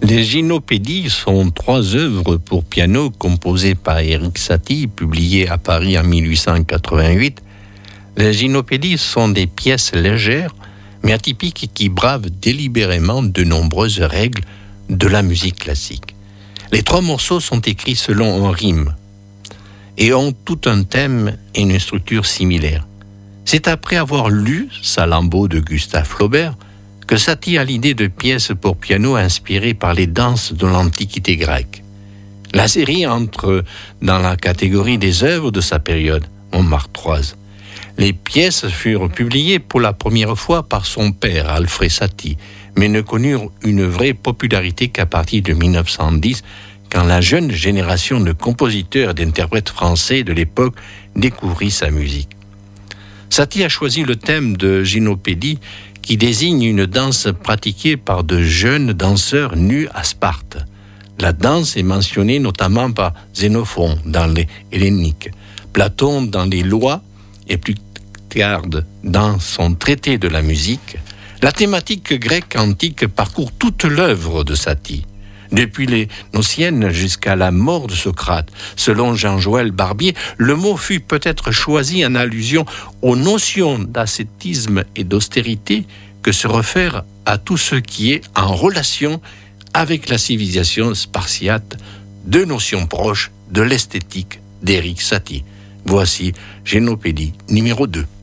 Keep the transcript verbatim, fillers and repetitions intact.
Les Gynopédies sont trois œuvres pour piano composées par Erik Satie, publiées à Paris en mille huit cent quatre-vingt-huit. Les Gynopédies sont des pièces légères, mais atypiques qui bravent délibérément de nombreuses règles de la musique classique. Les trois morceaux sont écrits selon un rythme et ont tout un thème et une structure similaire. C'est après avoir lu Salammbô de Gustave Flaubert que Satie a l'idée de pièces pour piano inspirées par les danses de l'Antiquité grecque. La série entre dans la catégorie des œuvres de sa période, montmartroise. Les pièces furent publiées pour la première fois par son père, Alfred Satie, mais ne connurent une vraie popularité qu'à partir de mille neuf cent dix, quand la jeune génération de compositeurs et d'interprètes français de l'époque découvrit sa musique. Satie a choisi le thème de Gynopédie qui désigne une danse pratiquée par de jeunes danseurs nus à Sparte. La danse est mentionnée notamment par Xénophon dans les Helléniques, Platon dans les Lois et Plutarque dans son traité de la musique. La thématique grecque antique parcourt toute l'œuvre de Satie, depuis les Nociennes jusqu'à la mort de Socrate. Selon Jean-Joël Barbier, le mot fut peut-être choisi en allusion aux notions d'ascétisme et d'austérité que se réfère à tout ce qui est en relation avec la civilisation spartiate, deux notions proches de l'esthétique d'Erik Satie. Voici Gynopédie numéro deux.